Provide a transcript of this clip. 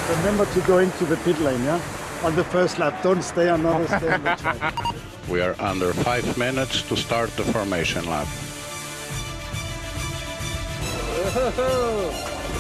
Remember to go into the pit lane, yeah? On the first lap, don't stay on the stay on the track. We are under 5 minutes to start the formation lap.